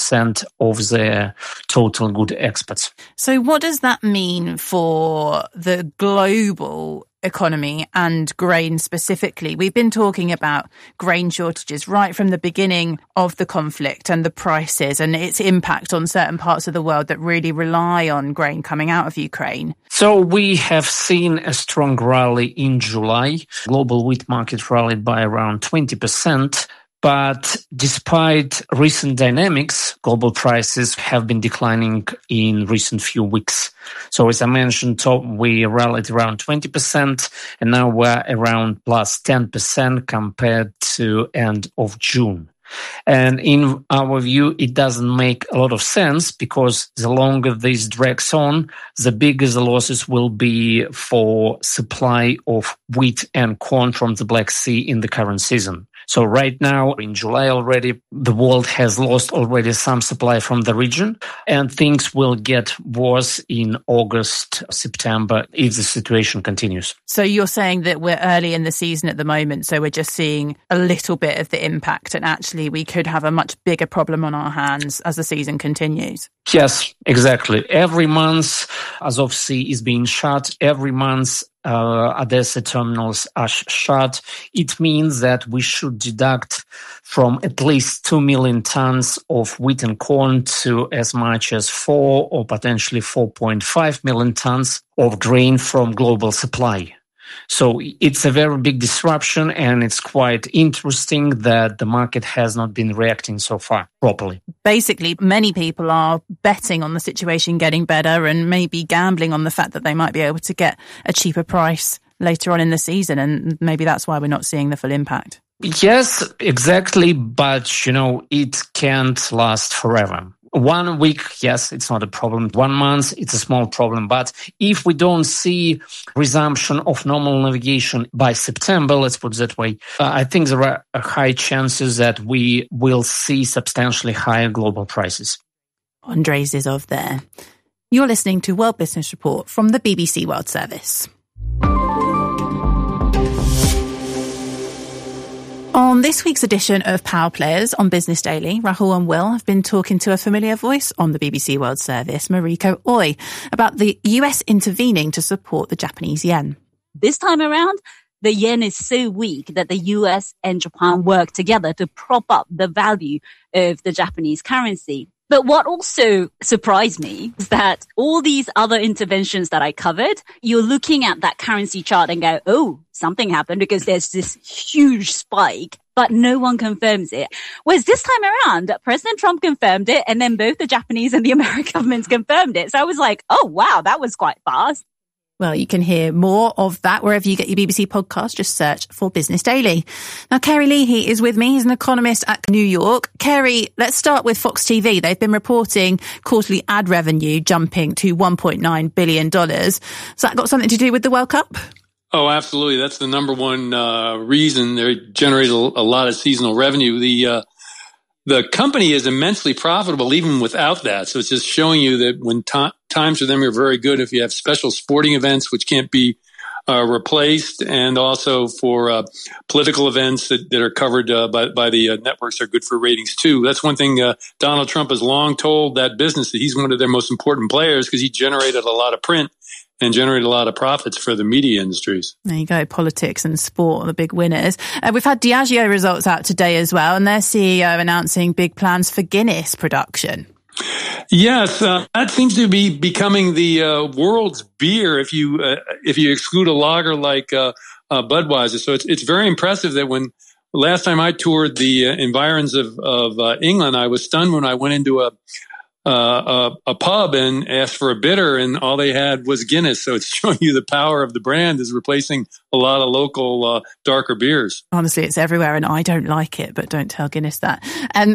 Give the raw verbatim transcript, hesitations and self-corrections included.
percent of their total good exports. So what does that mean for the global economy and grain specifically? We've been talking about grain shortages right from the beginning of the conflict and the prices and its impact on certain parts of the world that really rely on grain coming out of Ukraine. So we have seen a strong rally in July. Global wheat market rallied by around twenty percent. But despite recent dynamics, global prices have been declining in recent few weeks. So as I mentioned, top, we rallied around twenty percent, and now we're around plus ten percent compared to end of June. And in our view, it doesn't make a lot of sense because the longer this drags on, the bigger the losses will be for supply of wheat and corn from the Black Sea in the current season. So right now, in July already, the world has lost already some supply from the region, and things will get worse in August, September, if the situation continues. So you're saying that we're early in the season at the moment, so we're just seeing a little bit of the impact, and actually we could have a much bigger problem on our hands as the season continues. Yes, exactly. Every month, Azov Sea is being shut. Every month, Uh, Odessa terminals are sh- shut. It means that we should deduct from at least two million tons of wheat and corn to as much as four or potentially four point five million tons of grain from global supply. So it's a very big disruption, and it's quite interesting that the market has not been reacting so far properly. Basically, many people are betting on the situation getting better and maybe gambling on the fact that they might be able to get a cheaper price later on in the season, and maybe that's why we're not seeing the full impact. Yes, exactly, but, you know, it can't last forever. One week, yes, it's not a problem. One month, it's a small problem. But if we don't see resumption of normal navigation by September, let's put it that way, uh, I think there are high chances that we will see substantially higher global prices. Andrei Zizov there. You're listening to World Business Report from the B B C World Service. On this week's edition of Power Players on Business Daily, Rahul and Will have been talking to a familiar voice on the B B C World Service, Mariko Ooi, about the U S intervening to support the Japanese yen. This time around, the yen is so weak that the U S and Japan work together to prop up the value of the Japanese currency. But what also surprised me is that all these other interventions that I covered, you're looking at that currency chart and go, oh, something happened because there's this huge spike, but no one confirms it. Whereas this time around, President Trump confirmed it, and then both the Japanese and the American governments confirmed it. So I was like, oh, wow, that was quite fast. Well, you can hear more of that wherever you get your B B C podcast. Just search for Business Daily. Now, Kerry Leahy is with me. He's an economist at New York. Kerry, let's start with Fox T V. They've been reporting quarterly ad revenue jumping to one point nine billion dollars. Has that got something to do with the World Cup? Oh, absolutely. That's the number one uh, reason they generate a, a lot of seasonal revenue. The uh, the company is immensely profitable even without that. So it's just showing you that when t- times for them are very good, if you have special sporting events which can't be uh, replaced, and also for uh, political events that, that are covered uh, by, by the uh, networks are good for ratings too. That's one thing uh, Donald Trump has long told that business, that he's one of their most important players because he generated a lot of print and generate a lot of profits for the media industries. There you go. Politics and sport are the big winners. Uh, we've had Diageo results out today as well, and their C E O announcing big plans for Guinness production. Yes, uh, that seems to be becoming the uh, world's beer if you uh, if you exclude a lager like uh, uh, Budweiser. So it's it's very impressive that when last time I toured the uh, environs of of uh, England, I was stunned when I went into a Uh, a, a pub and asked for a bitter, and all they had was Guinness. So it's showing you the power of the brand is replacing a lot of local uh, darker beers. Honestly, it's everywhere, and I don't like it, but don't tell Guinness that. And